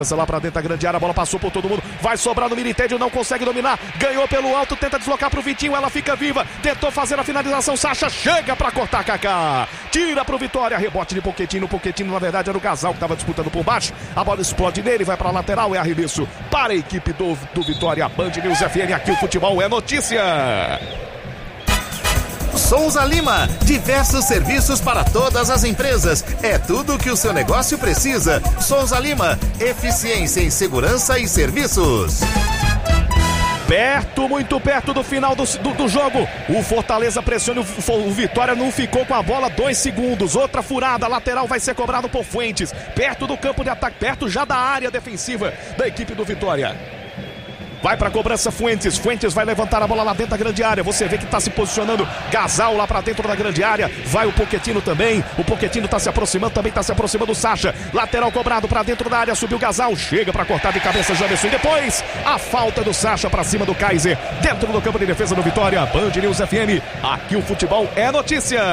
Lá pra dentro da grande área, a bola passou por todo mundo, vai sobrar no Militêdio, não consegue dominar, ganhou pelo alto, tenta deslocar pro Vitinho, ela fica viva, tentou fazer a finalização, Sacha chega pra cortar Kaká, tira pro Vitória, rebote de Pochettino, na verdade era o Gasal que tava disputando por baixo, a bola explode nele, vai pra lateral, é arremesso para a equipe do Vitória. Band News FM, aqui o futebol é notícia. Souza Lima, diversos serviços para todas as empresas. É tudo que o seu negócio precisa. Souza Lima, eficiência em segurança e serviços. Muito perto do final do jogo. O Fortaleza pressiona, o Vitória não ficou com a bola, 2 segundos. Outra furada, lateral vai ser cobrado por Fuentes. Perto do campo de ataque, perto já da área defensiva da equipe do Vitória. Vai pra cobrança Fuentes vai levantar a bola lá dentro da grande área, você vê que tá se posicionando Gasal lá pra dentro da grande área, vai o Pochettino também, o Pochettino tá se aproximando, também tá se aproximando o Sacha, lateral cobrado pra dentro da área, subiu Gasal, chega pra cortar de cabeça Jamerson, e depois a falta do Sacha pra cima do Kaiser, dentro do campo de defesa do Vitória. Band News FM, aqui o futebol é notícia.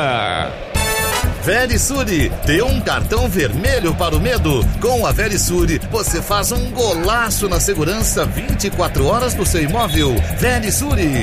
Verisure, dê um cartão vermelho para o medo. Com a Verisure, você faz um golaço na segurança 24 horas do seu imóvel. Verisure.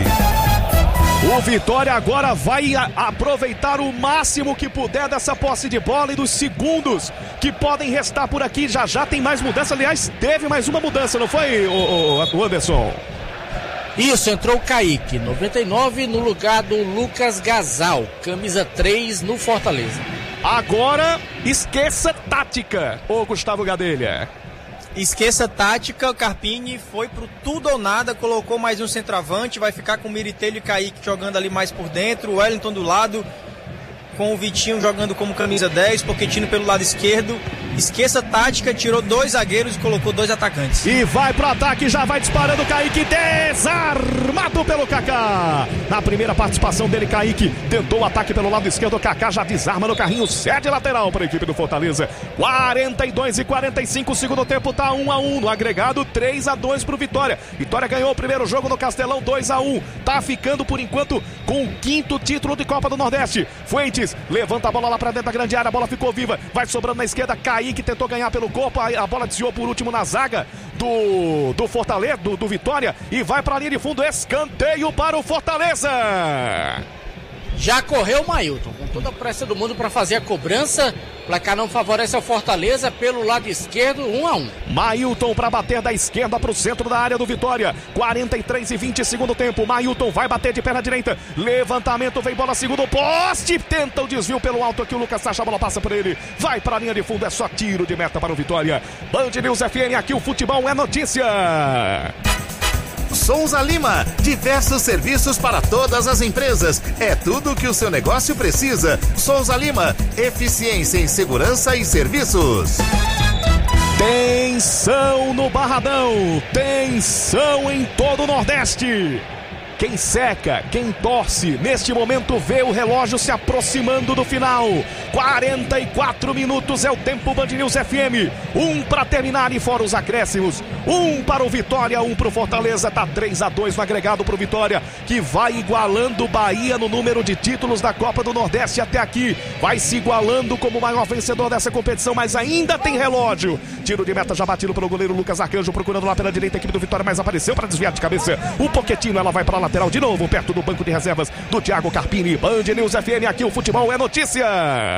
O Vitória agora vai aproveitar o máximo que puder dessa posse de bola e dos segundos que podem restar por aqui. Já tem mais mudança, aliás, teve mais uma mudança, não foi, o Anderson? Isso, entrou o Kaique, 99 no lugar do Lucas Gasal, camisa 3 no Fortaleza. Agora, esqueça tática, ô Gustavo Gadelha. Esqueça tática, o Carpini foi pro tudo ou nada, colocou mais um centroavante, vai ficar com o Militelho e Kaique jogando ali mais por dentro, o Wellington do lado, com o Vitinho jogando como camisa 10, Pochettino pelo lado esquerdo. Esqueça tática, tirou 2 zagueiros e colocou 2 atacantes. E vai pro ataque, já vai disparando o Kaique, desarmado pelo Kaká. Na primeira participação dele, Kaique tentou o ataque pelo lado esquerdo, o Kaká já desarma no carrinho, cede lateral para a equipe do Fortaleza. 42 e 45, segundo tempo tá 1-1, no agregado 3-2 pro Vitória. Vitória ganhou o primeiro jogo no Castelão, 2-1, tá ficando por enquanto com o 5º título de Copa do Nordeste. Fuentes levanta a bola lá pra dentro da grande área, a bola ficou viva, vai sobrando na esquerda, Kaique tentou ganhar pelo corpo, a bola desviou por último na zaga do Fortaleza, do Vitória, e vai pra linha de fundo, escanteio para o Fortaleza. Já correu o Mailton, com toda a pressa do mundo para fazer a cobrança. O placar não favorece ao Fortaleza pelo lado esquerdo, 1-1. Mailton para bater da esquerda para o centro da área do Vitória. 43 e 20, segundo tempo. Mailton vai bater de perna direita. Levantamento, vem bola, segundo poste. Tenta o desvio pelo alto aqui. O Lucas Sacha, a bola passa por ele. Vai para a linha de fundo, é só tiro de meta para o Vitória. Band News FM, aqui o futebol é notícia. Souza Lima, diversos serviços para todas as empresas. É tudo que o seu negócio precisa. Souza Lima, eficiência em segurança e serviços. Tensão no Barradão, tensão em todo o Nordeste. Quem seca, quem torce, neste momento vê o relógio se aproximando do final. 44 minutos é o tempo, Band News FM. 1 para terminar e fora os acréscimos. 1 para o Vitória, 1 para o Fortaleza. Tá 3-2 no agregado para o Vitória, que vai igualando o Bahia no número de títulos da Copa do Nordeste até aqui. Vai se igualando como o maior vencedor dessa competição, mas ainda tem relógio. Tiro de meta já batido pelo goleiro Lucas Arcanjo, procurando lá pela direita a equipe do Vitória, mas apareceu para desviar de cabeça. O Pochettino, ela vai para lateral de novo, perto do banco de reservas do Thiago Carpini. Band News FM, aqui o futebol é notícia.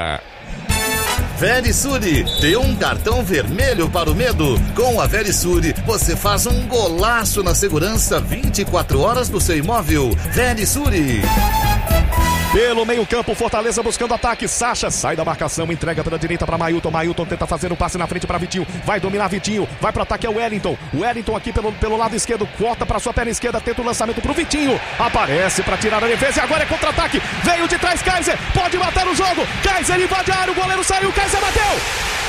Verisure, dê um cartão vermelho para o medo. Com a Verisure, você faz um golaço na segurança 24 horas do seu imóvel. Verisure. Pelo meio campo, Fortaleza buscando ataque. Sacha sai da marcação, entrega pela direita para Mailton. Mailton tenta fazer um passe na frente para Vitinho. Vai dominar Vitinho, vai para o ataque, é o Wellington. Wellington aqui pelo lado esquerdo, corta para sua perna esquerda, tenta o lançamento para o Vitinho. Aparece para tirar a defesa e agora é contra-ataque. Veio de trás Kaiser, pode matar o jogo. Kaiser invade a área, o goleiro saiu, Kaiser bateu.